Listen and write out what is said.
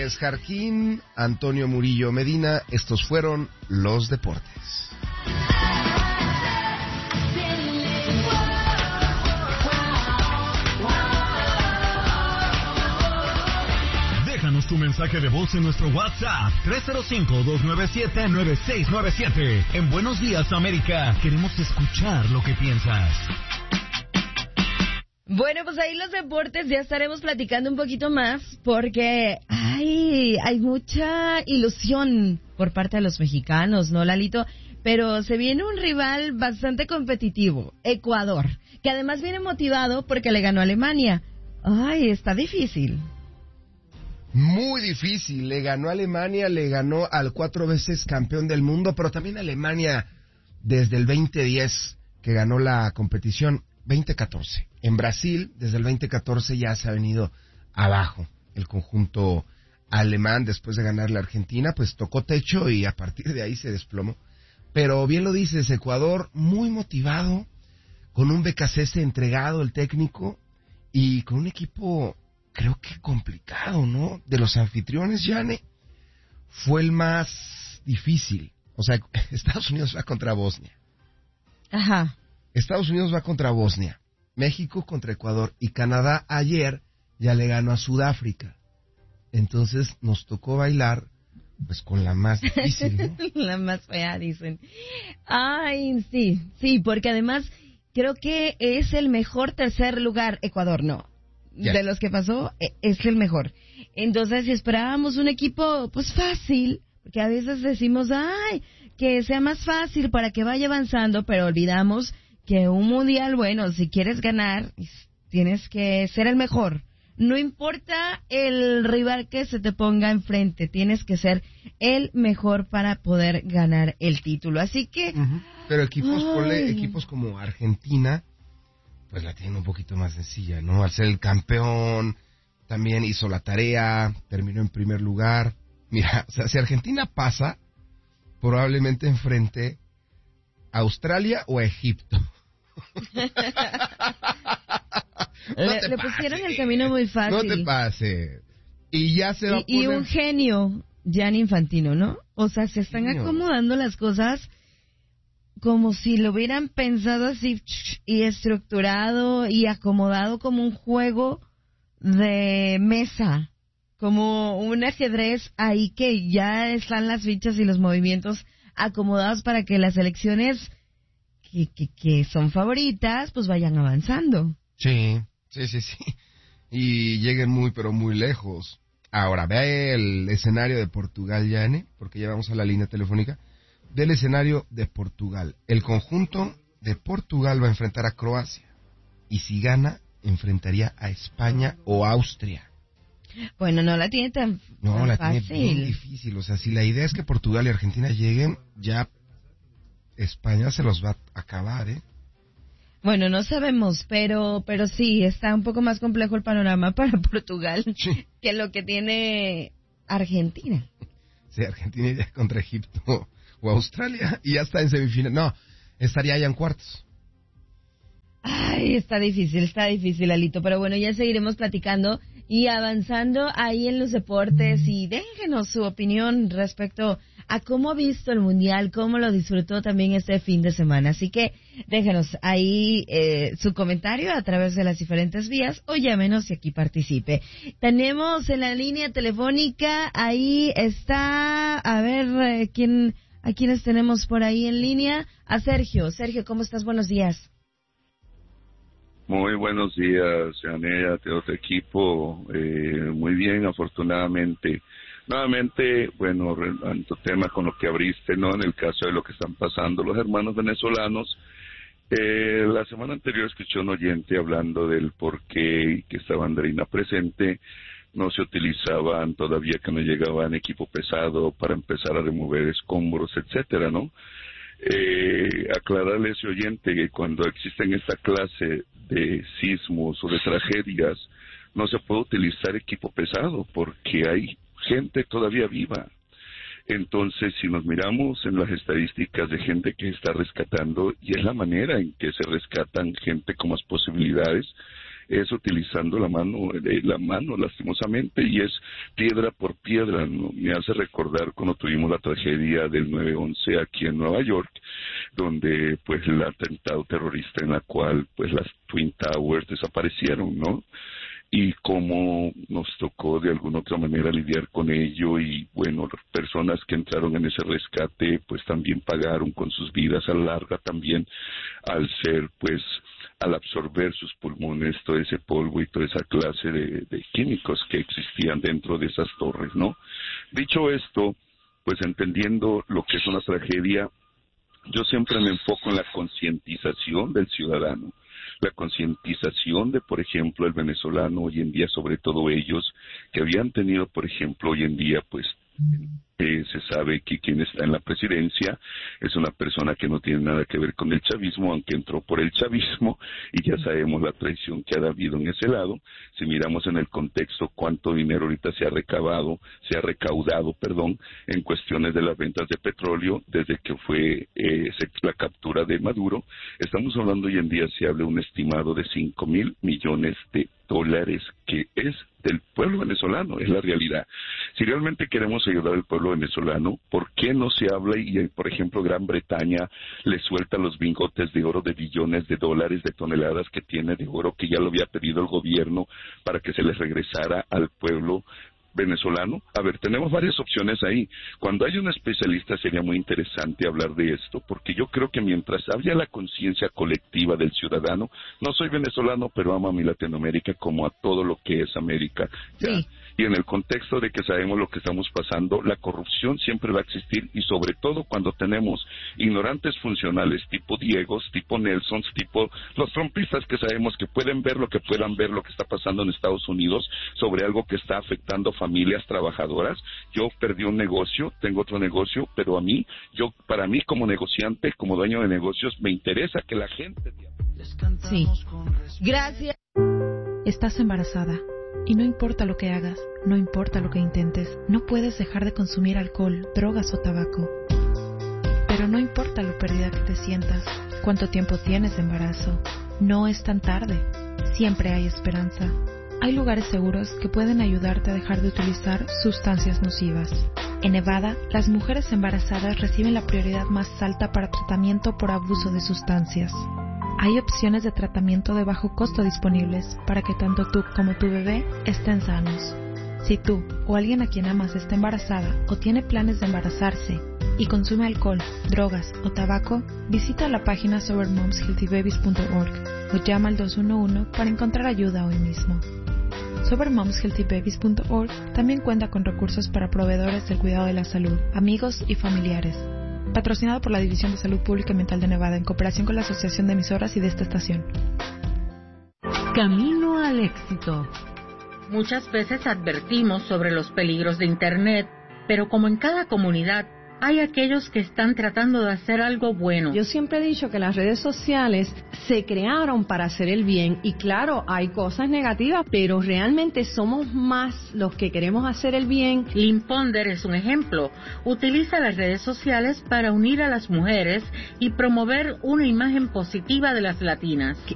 Andrés Jarquín, Antonio Murillo Medina. Estos fueron los deportes. Déjanos tu mensaje de voz en nuestro WhatsApp 305-297-9697. En Buenos Días, América, queremos escuchar lo que piensas. Bueno, pues ahí los deportes ya estaremos platicando un poquito más porque hay mucha ilusión por parte de los mexicanos, ¿no, Lalito? Pero se viene un rival bastante competitivo, Ecuador, que además viene motivado porque le ganó a Alemania. Ay, está difícil. Muy difícil, le ganó a Alemania, le ganó al 4 veces campeón del mundo, pero también Alemania desde el 2010 que ganó la competición, 2014. En Brasil, desde el 2014 ya se ha venido abajo el conjunto alemán después de ganar la Argentina, pues tocó techo y a partir de ahí se desplomó. Pero bien lo dices, Ecuador muy motivado, con un BKC entregado el técnico y con un equipo creo que complicado, ¿no? De los anfitriones, Yane, fue el más difícil. O sea, Estados Unidos va contra Bosnia. Ajá. Estados Unidos va contra Bosnia, México contra Ecuador y Canadá ayer ya le ganó a Sudáfrica. Entonces nos tocó bailar pues con la más difícil, ¿no? La más fea, dicen. Ay, sí, porque además creo que es el mejor tercer lugar, Ecuador, ¿no? Yeah. De los que pasó, es el mejor. Entonces, si esperábamos un equipo, pues fácil, porque a veces decimos, ay, que sea más fácil para que vaya avanzando, pero olvidamos que un mundial, bueno, si quieres ganar, tienes que ser el mejor. No importa el rival que se te ponga enfrente, tienes que ser el mejor para poder ganar el título. Así que... Uh-huh. Pero equipos como Argentina, pues la tienen un poquito más sencilla, ¿no? Al ser el campeón, también hizo la tarea, terminó en primer lugar. Mira, o sea, si Argentina pasa, probablemente enfrente a Australia o a Egipto. Le pusieron el camino muy fácil. No te pase. Y ya se va a poner... Y un genio, Gianni Infantino, ¿no? O sea, se están acomodando las cosas como si lo hubieran pensado así y estructurado y acomodado como un juego de mesa, como un ajedrez ahí que ya están las fichas y los movimientos acomodados para que las elecciones que son favoritas pues vayan avanzando. Sí. Y lleguen muy, pero muy lejos. Ahora, ve el escenario de Portugal, Yane, porque ya vamos a la línea telefónica. Del escenario de Portugal. El conjunto de Portugal va a enfrentar a Croacia. Y si gana, enfrentaría a España o Austria. Bueno, no la tiene tan fácil. Tiene bien difícil. O sea, si la idea es que Portugal y Argentina lleguen, ya España se los va a acabar, ¿eh? Bueno, no sabemos, pero sí, está un poco más complejo el panorama para Portugal que lo que tiene Argentina. Sí, Argentina iría contra Egipto o Australia y ya está en semifinal. No, estaría ya en cuartos. Ay, está difícil, Alito. Pero bueno, ya seguiremos platicando y avanzando ahí en los deportes. Y déjenos su opinión respecto a cómo ha visto el Mundial, cómo lo disfrutó también este fin de semana. Así que déjenos ahí su comentario a través de las diferentes vías o llámenos y aquí participe. Tenemos en la línea telefónica, ahí está, a ver, ¿a quiénes tenemos por ahí en línea? A Sergio. Sergio, ¿cómo estás? Buenos días. Muy buenos días, Yanea, a todo tu equipo. Muy bien, afortunadamente. Nuevamente, bueno, en tu tema con lo que abriste, ¿no? En el caso de lo que están pasando los hermanos venezolanos. La semana anterior escuché a un oyente hablando del por qué que esta banderina presente no se utilizaban todavía, que no llegaban equipo pesado para empezar a remover escombros, etcétera, ¿no? Aclararle a ese oyente que cuando existen esta clase de sismos o de tragedias no se puede utilizar equipo pesado porque hay gente todavía viva. Entonces, si nos miramos en las estadísticas de gente que está rescatando, y es la manera en que se rescatan gente con más posibilidades, es utilizando la mano lastimosamente, y es piedra por piedra, ¿no? Me hace recordar cuando tuvimos la tragedia del 9/11 aquí en Nueva York, donde pues el atentado terrorista en la cual pues las Twin Towers desaparecieron, ¿no? Y cómo nos tocó de alguna otra manera lidiar con ello, y bueno, las personas que entraron en ese rescate pues también pagaron con sus vidas a la larga también, al absorber sus pulmones todo ese polvo y toda esa clase de químicos que existían dentro de esas torres, ¿no? Dicho esto, pues entendiendo lo que es una tragedia, yo siempre me enfoco en la concientización del ciudadano, la concientización de, por ejemplo, el venezolano hoy en día, sobre todo ellos que habían tenido, por ejemplo, hoy en día, pues, se sabe que quien está en la presidencia es una persona que no tiene nada que ver con el chavismo, aunque entró por el chavismo, y ya sabemos la traición que ha habido en ese lado. Si miramos en el contexto cuánto dinero ahorita se ha recaudado, en cuestiones de las ventas de petróleo desde que fue la captura de Maduro, estamos hablando hoy en día, se habla un estimado de 5,000 millones de dólares, que es del pueblo venezolano, es la realidad. Si realmente queremos ayudar al pueblo venezolano, ¿por qué no se habla y, por ejemplo, Gran Bretaña le suelta los lingotes de oro de billones de dólares, de toneladas que tiene de oro, que ya lo había pedido el gobierno para que se les regresara al pueblo venezolano? A ver, tenemos varias opciones ahí. Cuando hay un especialista sería muy interesante hablar de esto, porque yo creo que mientras haya la conciencia colectiva del ciudadano, no soy venezolano, pero amo a mi Latinoamérica como a todo lo que es América. ¿Ya? Sí. Y en el contexto de que sabemos lo que estamos pasando, la corrupción siempre va a existir, y sobre todo cuando tenemos ignorantes funcionales tipo Diegos, tipo Nelsons, tipo los trumpistas, que sabemos que pueden ver lo que puedan ver lo que está pasando en Estados Unidos sobre algo que está afectando familias trabajadoras. Yo perdí un negocio, tengo otro negocio, pero para mí como negociante, como dueño de negocios, me interesa que la gente... Sí. Gracias. Estás embarazada. Y no importa lo que hagas, no importa lo que intentes, no puedes dejar de consumir alcohol, drogas o tabaco. Pero no importa lo perdida que te sientas, cuánto tiempo tienes de embarazo, no es tan tarde. Siempre hay esperanza. Hay lugares seguros que pueden ayudarte a dejar de utilizar sustancias nocivas. En Nevada, las mujeres embarazadas reciben la prioridad más alta para tratamiento por abuso de sustancias. Hay opciones de tratamiento de bajo costo disponibles para que tanto tú como tu bebé estén sanos. Si tú o alguien a quien amas está embarazada o tiene planes de embarazarse y consume alcohol, drogas o tabaco, visita la página sobermomshealthybabies.org o llama al 211 para encontrar ayuda hoy mismo. Sobermomshealthybabies.org también cuenta con recursos para proveedores del cuidado de la salud, amigos y familiares. Patrocinado por la División de Salud Pública y Mental de Nevada en cooperación con la Asociación de Emisoras y de esta estación. Camino al éxito. Muchas veces advertimos sobre los peligros de Internet, pero como en cada comunidad, hay aquellos que están tratando de hacer algo bueno. Yo siempre he dicho que las redes sociales se crearon para hacer el bien, y claro, hay cosas negativas, pero realmente somos más los que queremos hacer el bien. Lynn Ponder es un ejemplo. Utiliza las redes sociales para unir a las mujeres y promover una imagen positiva de las latinas.